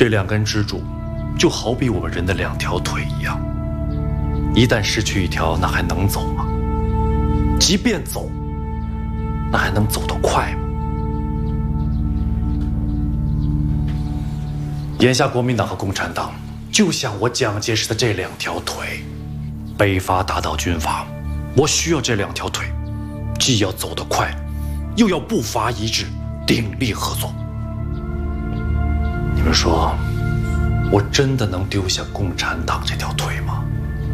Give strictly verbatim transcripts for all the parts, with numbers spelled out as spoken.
这两根支柱，就好比我们人的两条腿一样，一旦失去一条，那还能走吗？即便走，那还能走得快吗？眼下国民党和共产党就像我蒋介石的这两条腿，北伐打倒军阀，我需要这两条腿，既要走得快，又要步伐一致，鼎力合作。你们说，我真的能丢下共产党这条腿吗？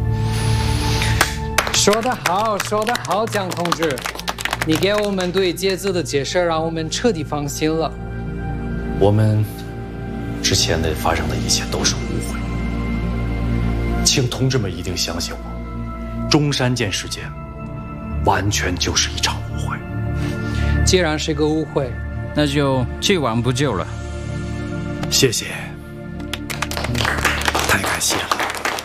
说得好，说得好，蒋同志，你给我们对节奏的解释，让我们彻底放心了。 我们之前的发生的一切都是误会，请同志们一定相信我，中山舰事件完全就是一场误会。 既然是个误会， 那就既往不咎了。 谢谢，太感谢了。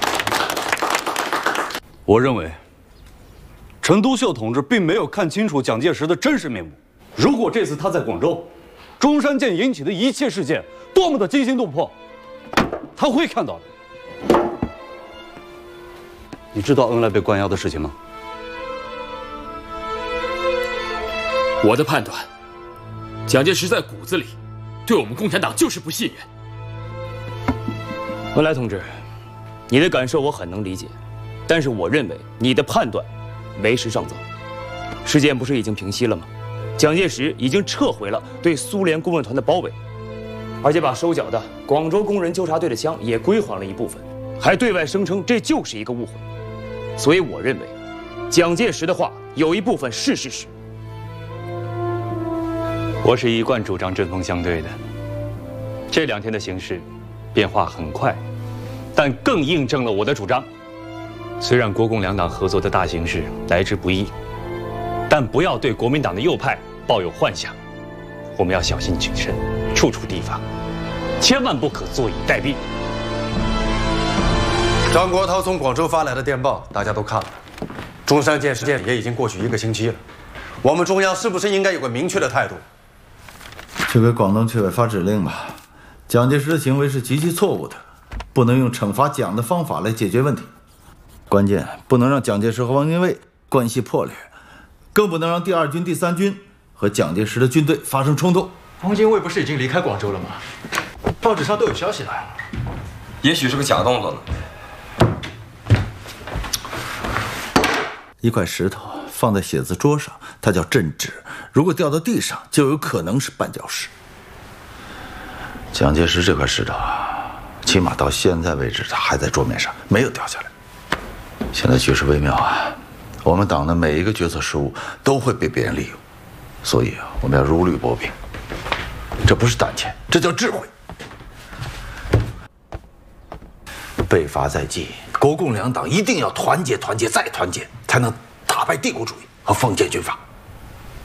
我认为，陈独秀同志并没有看清楚蒋介石的真实面目。如果这次他在广州，中山舰引起的一切事件多么的惊心动魄，他会看到的。你知道恩来被关押的事情吗？ 我的判断，蒋介石在骨子里对我们共产党就是不信任。 恩来同志，你的感受我很能理解，但是我认为你的判断为时尚早。事件不是已经平息了吗？蒋介石已经撤回了对苏联顾问团的包围，而且把收缴的广州工人纠察队的枪也归还了一部分，还对外声称这就是一个误会。所以我认为，蒋介石的话有一部分是事实。 我是一贯主张针锋相对的。这两天的形势变化很快，但更印证了我的主张。虽然国共两党合作的大形势来之不易，但不要对国民党的右派抱有幻想。我们要小心谨慎，处处提防，千万不可坐以待毙。 张国焘从广州发来的电报，大家都看了。中山舰事件也已经过去一个星期了，我们中央是不是应该有个明确的态度？ 去给广东区委发指令吧。蒋介石的行为是极其错误的，不能用惩罚蒋的方法来解决问题。关键不能让蒋介石和汪精卫关系破裂，更不能让第二军、第三军和蒋介石的军队发生冲突。 汪精卫不是已经离开广州了吗？报纸上都有消息了。 也许是个假动作呢。 一块石头放在写字桌上，它叫镇纸；如果掉到地上，就有可能是绊脚石。蒋介石这块石头啊，起码到现在为止，它还在桌面上，没有掉下来。现在局势微妙啊，我们党的每一个决策失误都会被别人利用，所以啊，我们要如履薄冰。这不是胆怯，这叫智慧。北伐在即，国共两党一定要团结、团结再团结，才能打败帝国主义和封建军阀。